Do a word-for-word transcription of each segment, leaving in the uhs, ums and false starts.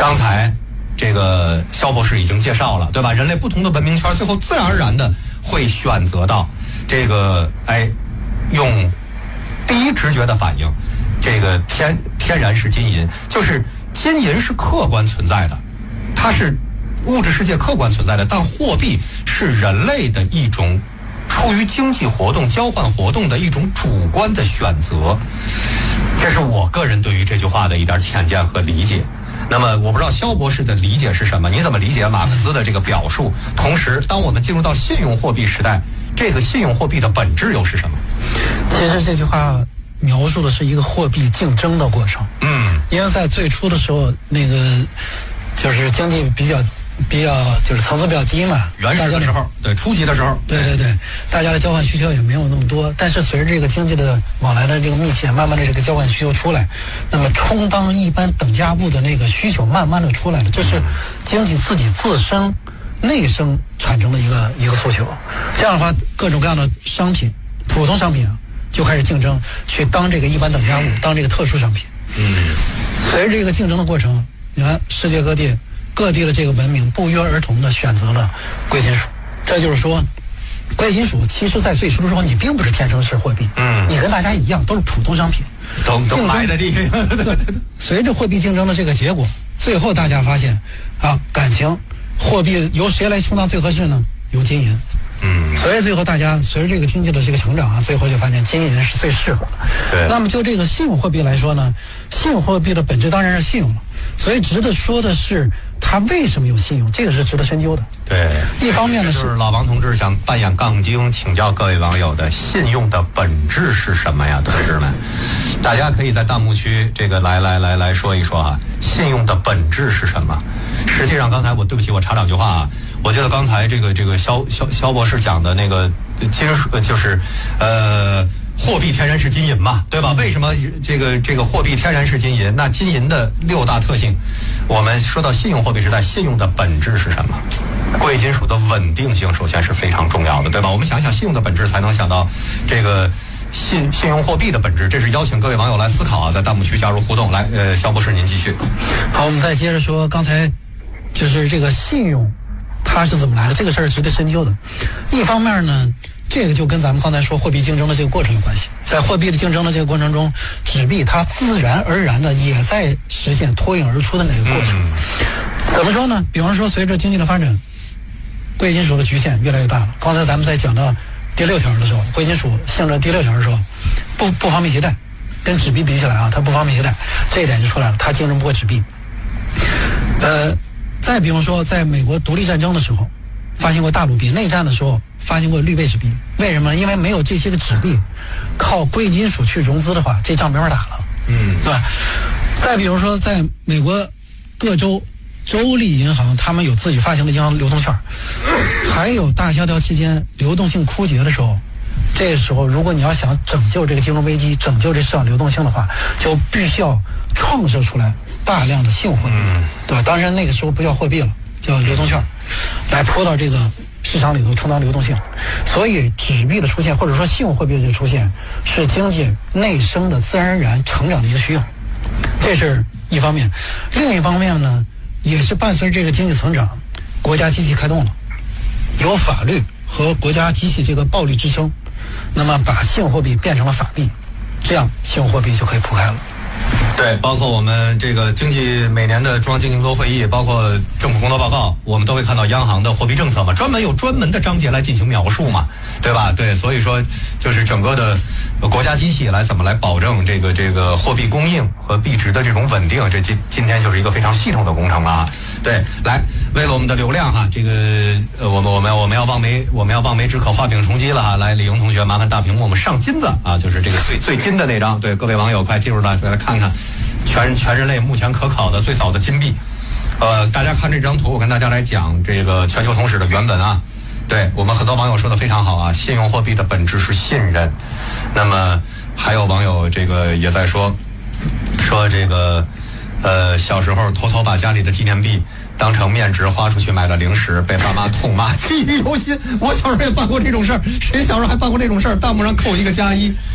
刚才这个肖博士已经介绍了，对吧？人类不同的文明圈，最后自然而然的会选择到这个，哎，用第一直觉的反应，这个天天然是金银，就是金银是客观存在的，它是物质世界客观存在的，但货币是人类的一种出于经济活动、交换活动的一种主观的选择。这是我个人对于这句话的一点浅见和理解。那么我不知道肖博士的理解是什么？你怎么理解马克思的这个表述？同时，当我们进入到信用货币时代，这个信用货币的本质又是什么？ 其实这句话描述的是一个货币竞争的过程。嗯，因为在最初的时候，那个就是经济比较比较就是层次比较低嘛， 原始的时候，对，初级的时候， 对对对，大家的交换需求也没有那么多。但是随着这个经济的往来的这个密切，慢慢的这个交换需求出来，那么充当一般等价物的那个需求慢慢的出来了，这是经济自己自身内生产生的一个一个诉求。这样的话，各种各样的商品，普通商品啊，就开始竞争去当这个一般等价物，当这个特殊商品。嗯，随着这个竞争的过程，你看世界各地。各地的这个文明不约而同的选择了贵金属，这就是说，贵金属其实在最初的时候你并不是天生是货币，嗯，你跟大家一样都是普通商品， 都都买的地。 随着货币竞争的这个结果，最后大家发现啊，感情货币由谁来充当最合适呢？由金银。嗯，所以最后大家随着这个经济的这个成长啊，最后就发现金银是最适合的。对。那么就这个信用货币来说呢，信用货币的本质当然是信用了。所以值得说的是，它为什么有信用？这个是值得深究的。 对， 一方面呢是老王同志想扮演杠精，请教各位网友的信用的本质是什么呀，同志们？大家可以在弹幕区这个来来来来说一说哈，信用的本质是什么？实际上，刚才我对不起，我插两句话啊。我觉得刚才这个这个肖肖肖博士讲的那个金属就是呃。货币天然是金银嘛，对吧？为什么这个这个货币天然是金银？那金银的六大特性，我们说到信用货币时代，信用的本质是什么？贵金属的稳定性首先是非常重要的，对吧？我们想想信用的本质，才能想到这个信信用货币的本质。这是邀请各位网友来思考啊，在弹幕区加入互动。来，呃，肖博士您继续。 好，我们再接着说，刚才就是这个信用它是怎么来的？这个事儿值得深究的。一方面呢。这个就跟咱们刚才说货币竞争的这个过程有关系，在货币的竞争的这个过程中，纸币它自然而然的也在实现脱颖而出的那个过程。嗯、怎么说呢？比方说，随着经济的发展，贵金属的局限越来越大了。刚才咱们在讲到第六条的时候，贵金属性质第六条的时候，不不方便携带，跟纸币比起来啊，它不方便携带，这一点就出来了，它竞争不过纸币。呃，再比方说，在美国独立战争的时候，发行过大陆币；内战的时候发行过绿贝纸币。为什么呢？因为没有这些个纸币，靠贵金属去融资的话，这仗没法打了。嗯，对吧？再比如说，在美国各州州立银行，他们有自己发行的银行流通券，还有大萧条期间流动性枯竭的时候，这时候如果你要想拯救这个金融危机，拯救这市场流动性的话，就必须要创设出来大量的信用货币，嗯、对吧？当然那个时候不叫货币了，叫流通券，来泼到这个市场里头充当流动性。所以纸币的出现，或者说信用货币的出现，是经济内生的自然而然成长的一个需要，这是一方面。另一方面呢，也是伴随这个经济成长，国家机器开动了，有法律和国家机器这个暴力支撑，那么把信用货币变成了法币，这样信用货币就可以铺开了。 对，包括我们这个经济每年的中央经济工作会议，包括政府工作报告，我们都会看到央行的货币政策嘛，专门有专门的章节来进行描述嘛，对吧？对，所以说就是整个的国家机器来怎么来保证这个这个货币供应和币值的这种稳定，这今今天就是一个非常系统的工程了啊。对，来，为了我们的流量哈，这个呃，我们我们我们要望梅我们要望梅止渴画饼充饥了哈。来，李勇同学，麻烦大屏幕我们上金子啊，就是这个最最金的那张。对，各位网友快进入来来看看。全全人类目前可考的最早的金币，呃，大家看这张图，我跟大家来讲这个全球通史的原本啊。对，我们很多网友说的非常好啊，信用货币的本质是信任。那么还有网友这个也在说，说这个呃小时候偷偷把家里的纪念币当成面值花出去买了零食，被爸妈痛骂，记忆犹新。我小时候也办过这种事儿，谁小时候还办过这种事儿？弹幕上扣一个加一。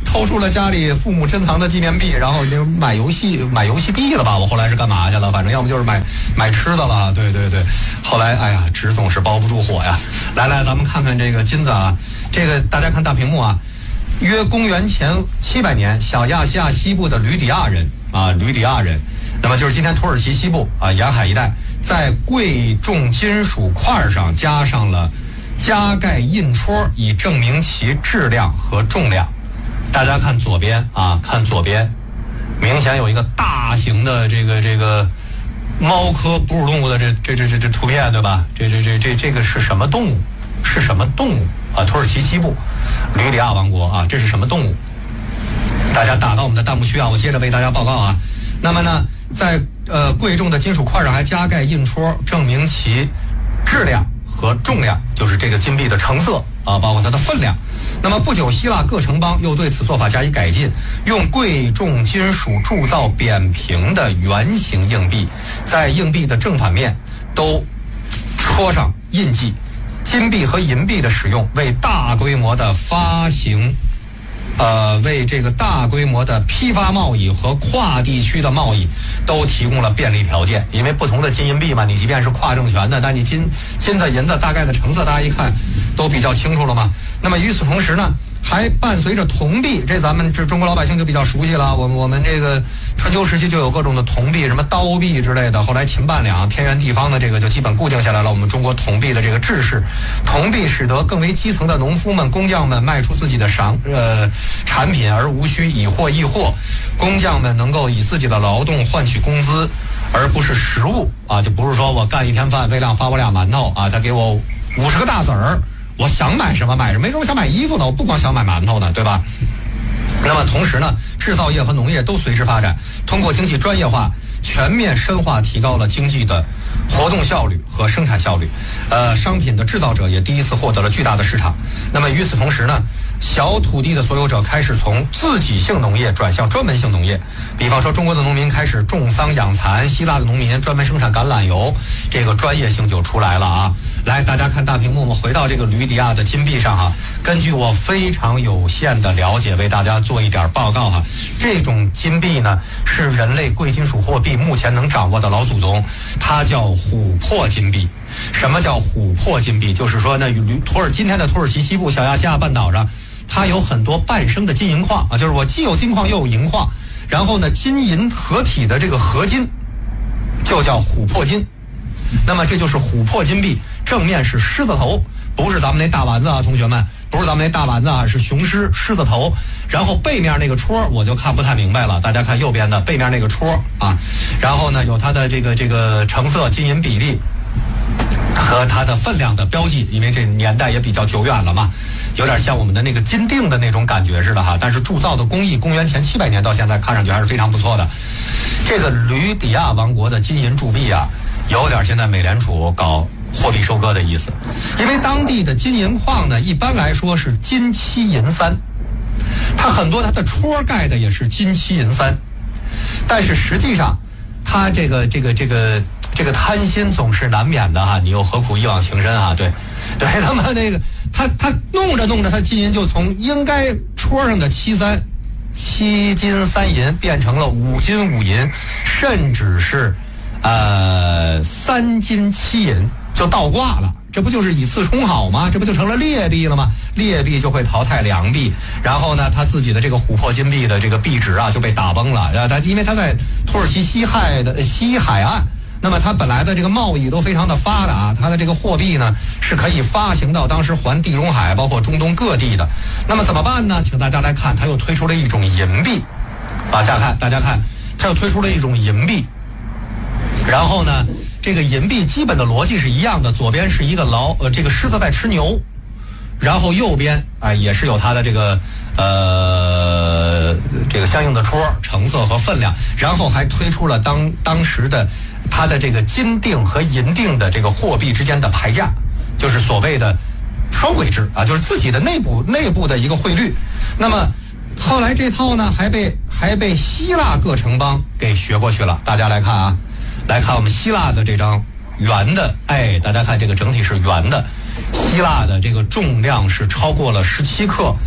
偷出了家里父母珍藏的纪念币，然后就买游戏买游戏币了吧？我后来是干嘛去了？反正要么就是买买吃的了。对对对，后来哎呀，纸总是包不住火呀。来来，咱们看看这个金子啊，这个大家看大屏幕啊。约公元前七百年，小亚细亚西部的吕底亚人啊，吕底亚人，那么就是今天土耳其西部啊沿海一带，在贵重金属块上加上了加盖印戳，以证明其质量和重量。大家看左边啊，看左边，明显有一个大型的这个这个猫科哺乳动物的这这这这这图片，对吧？这这这这这个是什么动物？是什么动物啊？土耳其西部吕底亚王国啊，这是什么动物？大家打到我们的弹幕区啊，我接着为大家报告啊。那么呢，在呃贵重的金属块上还加盖印戳，证明其质量和重量，就是这个金币的成色啊，包括它的分量。那么不久，希腊各城邦又对此做法加以改进，用贵重金属铸造扁平的圆形硬币，在硬币的正反面都戳上印记。金币和银币的使用，为大规模的发行，呃，为这个大规模的批发贸易和跨地区的贸易都提供了便利条件。因为不同的金银币嘛，你即便是跨政权的，但你金金子银子大概的成色，大家一看都比较清楚了嘛。那么与此同时呢，还伴随着铜币，这咱们这中国老百姓就比较熟悉了。我们我们这个春秋时期就有各种的铜币，什么刀币之类的。后来秦半两偏远地方的这个就基本固定下来了。我们中国铜币的这个制式，铜币使得更为基层的农夫们、工匠们卖出自己的商呃产品，而无需以货易货。工匠们能够以自己的劳动换取工资，而不是实物啊，就不是说我干一天饭，微量发我俩馒头啊，他给我五十个大子儿。我想买什么买什么，没准我想买衣服呢，我不光想买馒头呢，对吧？那么同时呢，制造业和农业都随之发展，通过经济专业化，全面深化提高了经济的活动效率和生产效率。呃，商品的制造者也第一次获得了巨大的市场。那么与此同时呢，小土地的所有者开始从自给性农业转向专门性农业。比方说，中国的农民开始种桑养蚕，希腊的农民专门生产橄榄油，这个专业性就出来了啊。来，大家看大屏幕，我们回到这个吕底亚的金币上哈。根据我非常有限的了解，为大家做一点报告哈。这种金币呢，是人类贵金属货币目前能掌握的老祖宗，它叫琥珀金币。什么叫琥珀金币？就是说呢，土耳今天的土耳其西部小亚细亚半岛上，它有很多半生的金银矿啊，就是我既有金矿又有银矿，然后呢，金银合体的这个合金就叫琥珀金。那么这就是琥珀金币，正面是狮子头，不是咱们那大丸子啊，同学们，不是咱们那大丸子啊，是雄狮狮子头。然后背面那个戳我就看不太明白了，大家看右边的背面那个戳啊，然后呢有它的这个这个成色金银比例和它的分量的标记，因为这年代也比较久远了嘛，有点像我们的那个金锭的那种感觉似的哈。但是铸造的工艺，公元前七百年到现在看上去还是非常不错的。这个吕底亚王国的金银铸币啊，有点现在美联储搞货币收割的意思，因为当地的金银矿呢，一般来说是金七银三，它很多它的戳盖的也是金七银三，但是实际上，它这个这个这个这个贪心总是难免的哈，你又何苦一往情深啊？对，对，那么那个他他弄着弄着，他金银就从应该戳上的七三七金三银变成了五金五银，甚至是呃三金七银，就倒挂了。这不就是以次充好吗？这不就成了劣币了吗？劣币就会淘汰良币，然后呢，他自己的这个琥珀金币的这个币值啊就被打崩了。呃，他因为他在土耳其西海的西海岸，那么它本来的这个贸易都非常的发达，它的这个货币呢是可以发行到当时环地中海包括中东各地的。那么怎么办呢？请大家来看，它又推出了一种银币。往下看，大家看，它又推出了一种银币。然后呢，这个银币基本的逻辑是一样的，左边是一个老呃这个狮子在吃牛，然后右边啊、呃、也是有它的这个呃这个相应的戳、成色和分量，然后还推出了当当时的它的这个金锭和银锭的这个货币之间的牌价，就是所谓的双轨制啊，就是自己的内部内部的一个汇率。那么后来这套呢还被还被希腊各城邦给学过去了。大家来看啊，来看我们希腊的这张圆的，哎，大家看这个整体是圆的，希腊的这个重量是超过了十七克，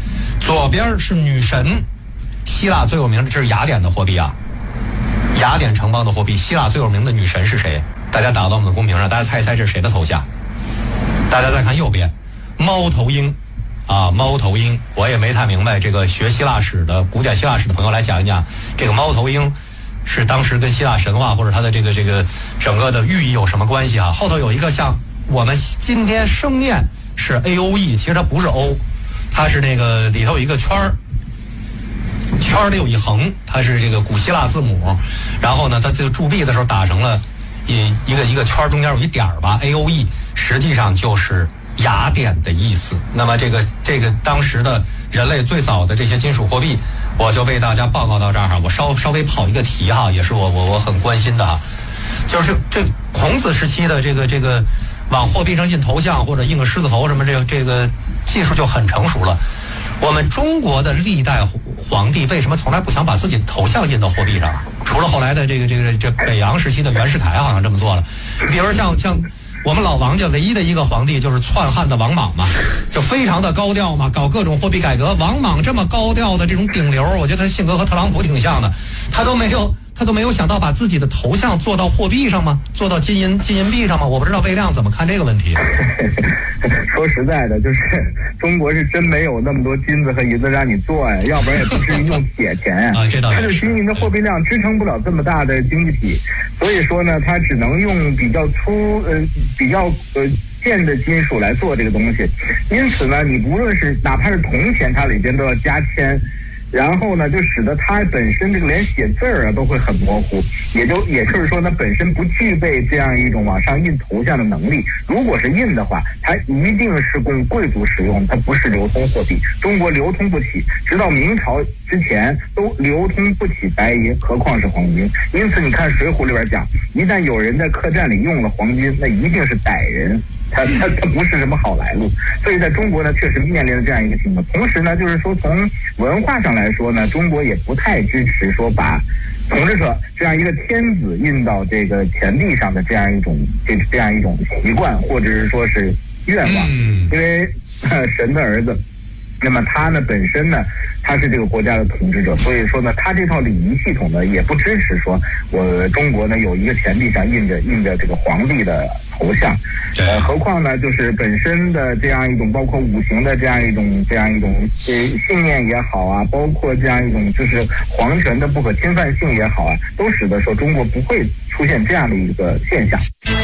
左边是女神，希腊最有名的这是雅典的货币啊，雅典城邦的货币。希腊最有名的女神是谁？大家打到我们的公屏上，大家猜一猜这是谁的头像？大家再看右边，猫头鹰啊，猫头鹰。我也没太明白，这个学希腊史的古典希腊史的朋友来讲一讲，这个猫头鹰是当时跟希腊神话或者它的这个这个整个的寓意有什么关系啊？后头有一个像我们今天声念是 A O E， 其实它不是 O， 它是那个里头有一个圈儿，圈儿里有一横，它是这个古希腊字母，然后呢，它这个铸币的时候打成了一一个一个圈，中间有一点儿吧 ，A O E， 实际上就是雅典的意思。那么这个这个当时的人类最早的这些金属货币，我就为大家报告到这儿哈。我稍稍微跑一个题哈，也是我我我很关心的哈，就是这孔子时期的这个这个往货币上印头像或者印个狮子头什么，这个这个技术就很成熟了。我们中国的历代皇帝为什么从来不想把自己的头像印到货币上？除了后来的这个这个这北洋时期的袁世凯好像这么做了，比如像像我们老王家唯一的一个皇帝就是篡汉的王莽嘛，就非常的高调嘛，搞各种货币改革。王莽这么高调的这种顶流，我觉得他性格和特朗普挺像的，他都没有他都没有想到把自己的头像做到货币上吗？做到金银金银币上吗？我不知道魏亮怎么看这个问题。 说实在的，就是中国是真没有那么多金子和银子让你做呀，要不然也不至于用铁钱啊。这倒也是。 它的金银的货币量支撑不了这么大的经济体，所以说呢，它只能用比较粗呃比较呃贱的金属来做这个东西。因此呢，你不论是哪怕是铜钱，它里边都要加铅。然后呢，就使得它本身这个连写字儿啊都会很模糊，也就也就是说，它本身不具备这样一种往上印头像的能力。如果是印的话，它一定是供贵族使用，它不是流通货币。中国流通不起，直到明朝之前都流通不起白银，何况是黄金。因此，你看《水浒》里边讲，一旦有人在客栈里用了黄金，那一定是歹人。它它它不是什么好来路，所以在中国呢，确实面临着这样一个情况。同时呢，就是说从文化上来说呢，中国也不太支持说把统治者这样一个天子印到这个钱币上的这样一种这这样一种习惯，或者是说是愿望，因为神的儿子。那么他呢本身呢，他是这个国家的统治者，所以说呢，他这套礼仪系统呢也不支持说我中国呢有一个钱币上印着印着这个皇帝的头像，呃，何况呢，就是本身的这样一种包括五行的这样一种这样一种呃信念也好啊，包括这样一种就是皇权的不可侵犯性也好啊，都使得说中国不会出现这样的一个现象。